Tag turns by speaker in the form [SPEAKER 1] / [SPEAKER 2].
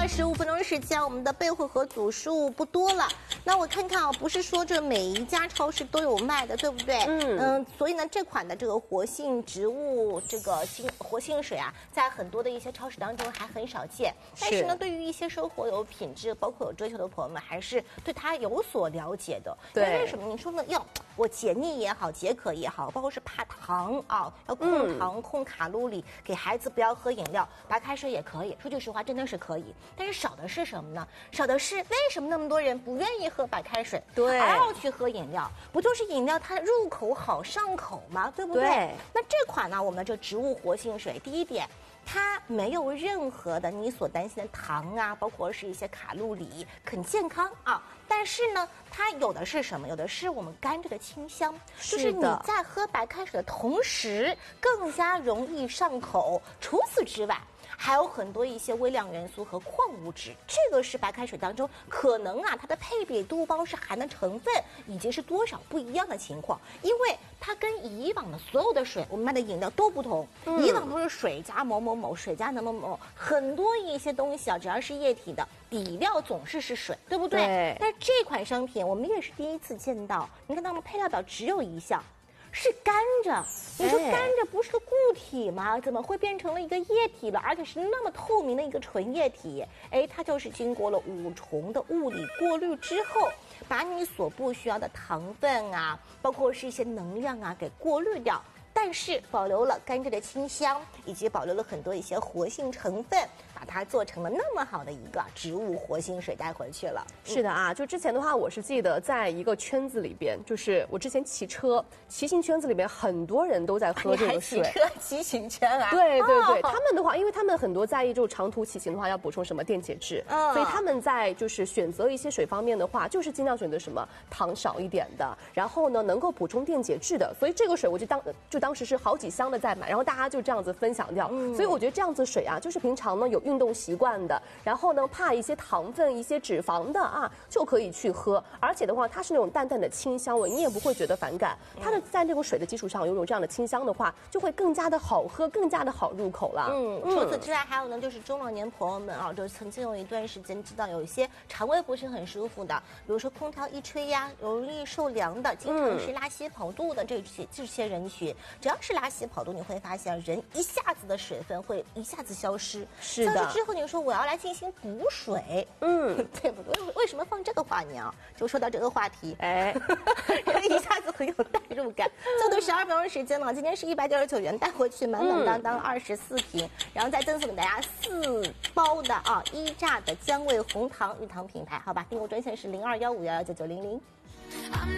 [SPEAKER 1] 15分钟的时间，我们的备货盒组数不多了。那我看看啊，不是说这每一家超市都有卖的，对不对？所以呢，这款的这个活性植物这个活性水啊，在很多的一些超市当中还很少见。但是呢，对于一些生活有品质，包括有追求的朋友们，还是对它有所了解的。
[SPEAKER 2] 对，
[SPEAKER 1] 为什么？你说呢？我解腻也好，解渴也好，包括是怕糖啊，要控糖、控卡路里，给孩子不要喝饮料，白开水也可以。说句实话，真的是可以。但是少的是什么呢？少的是为什么那么多人不愿意喝白开水，
[SPEAKER 2] 对，
[SPEAKER 1] 还要去喝饮料？不就是饮料它入口好上口吗？对不对？
[SPEAKER 2] 对。
[SPEAKER 1] 那这款呢，我们的这植物活性水，第一点，它没有任何的你所担心的糖啊，包括是一些卡路里，很健康啊。但是呢，它有的是什么？有的是我们甘蔗的清香，就是你在喝白开水的同时，更加容易上口。除此之外，还有很多一些微量元素和矿物质，这个是白开水当中可能啊它的配比度包是含的成分以及是多少不一样的情况，因为它跟以往的所有的水我们卖的饮料都不同，以往都是水加某某某，水加某某某，很多一些东西啊，只要是液体的底料总是水，对不对？
[SPEAKER 2] 对。
[SPEAKER 1] 但这款商品我们也是第一次见到，你看到我们配料表只有一项。是甘蔗，你说甘蔗不是个固体吗？怎么会变成了一个液体了？而且是那么透明的一个纯液体？它就是经过了5重的物理过滤之后，把你所不需要的糖分啊，包括是一些能量啊，给过滤掉。但是保留了甘蔗的清香，以及保留了很多一些活性成分，把它做成了那么好的一个植物活性水带回去了。
[SPEAKER 2] 是的啊，就之前的话，我是记得在一个圈子里边，就是我之前骑车，骑行圈子里面很多人都在喝这个水。
[SPEAKER 1] 骑车骑行圈啊？
[SPEAKER 2] 对对对，他们的话，因为他们很多在意这种长途骑行的话，要补充什么电解质，所以他们在就是选择一些水方面的话，就是尽量选择什么糖少一点的，然后呢能够补充电解质的。所以这个水我就当时是好几箱的在买，然后大家就这样子分享掉。所以我觉得这样子水啊，就是平常呢有运动习惯的，然后呢怕一些糖分、一些脂肪的啊，就可以去喝。而且的话，它是那种淡淡的清香味，你也不会觉得反感。它的在这种水的基础上有种这样的清香的话，就会更加的好喝，更加的好入口了。
[SPEAKER 1] 除此之外还有呢，就是中老年朋友们啊，就曾经有一段时间知道有一些肠胃不是很舒服的，比如说空调一吹呀，容易受凉的，经常是拉稀跑肚的这些人群，只要是拉稀跑肚，你会发现人一下子的水分会一下子消失。
[SPEAKER 2] 是的。
[SPEAKER 1] 消失之后，你说我要来进行补水，对不对？为什么放这个话呢？就说到这个话题，一下子很有代入感。这都12分钟的时间了，今天是199元带回去，满满当当24瓶，然后再赠送给大家4包的一榨的姜味红糖玉糖品牌，好吧？订购专线是0215119900。